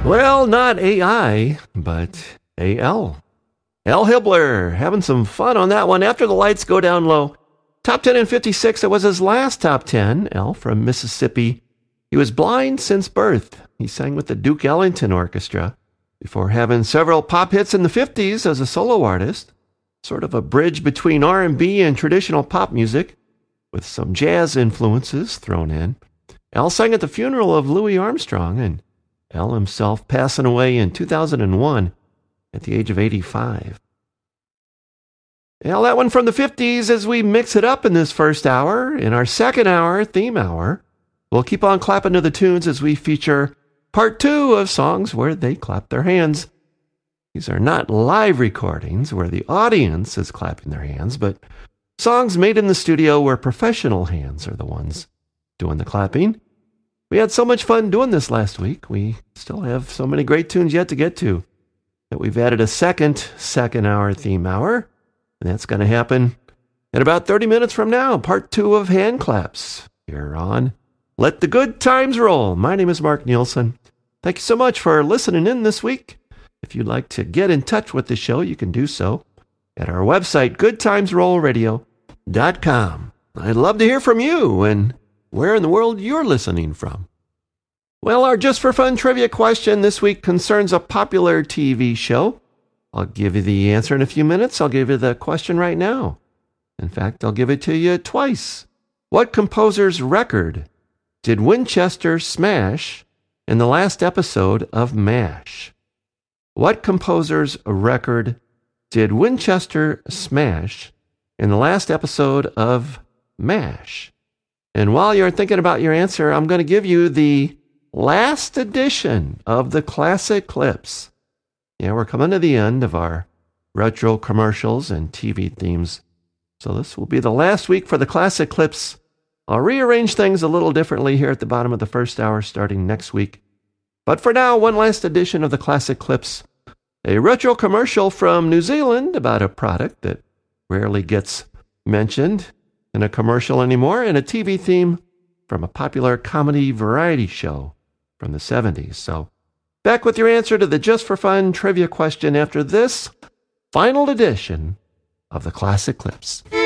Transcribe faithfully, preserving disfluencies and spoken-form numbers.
Well, not A I, but A L. Al Hibbler, having some fun on that one. After the Lights Go Down Low. Top ten in fifty-six, it was his last top ten. Al from Mississippi. He was blind since birth. He sang with the Duke Ellington Orchestra before having several pop hits in the fifties as a solo artist. Sort of a bridge between R and B and traditional pop music, with some jazz influences thrown in. Al sang at the funeral of Louis Armstrong, and Al himself passing away in two thousand one at the age of eighty-five. Al, that one from the fifties as we mix it up in this first hour. In our second hour, theme hour, we'll keep on clapping to the tunes as we feature part two of songs where they clap their hands. These are not live recordings where the audience is clapping their hands, but songs made in the studio where professional hands are the ones doing the clapping. We had so much fun doing this last week. We still have so many great tunes yet to get to that we've added a second, second hour theme hour. And that's going to happen in about thirty minutes from now. Part two of hand claps here on Let the Good Times Roll. My name is Mark Nielsen. Thank you so much for listening in this week. If you'd like to get in touch with the show, you can do so at our website, good times roll radio dot com. I'd love to hear from you and where in the world you're listening from. Well, our Just for Fun trivia question this week concerns a popular T V show. I'll give you the answer in a few minutes. I'll give you the question right now. In fact, I'll give it to you twice. What composer's record did Winchester smash in the last episode of MASH? What composer's record did Winchester smash in the last episode of MASH? And while you're thinking about your answer, I'm going to give you the last edition of the Classic Clips. Yeah, we're coming to the end of our retro commercials and T V themes. So this will be the last week for the Classic Clips. I'll rearrange things a little differently here at the bottom of the first hour starting next week. But for now, one last edition of the Classic Clips. A retro commercial from New Zealand about a product that rarely gets mentioned in a commercial anymore, and a T V theme from a popular comedy variety show from the seventies. So back with your answer to the Just for Fun trivia question after this final edition of the Classic Clips.